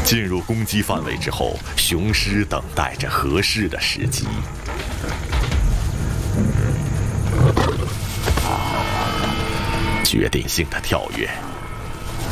进入攻击范围之后，雄狮等待着合适的时机。决定性的跳跃，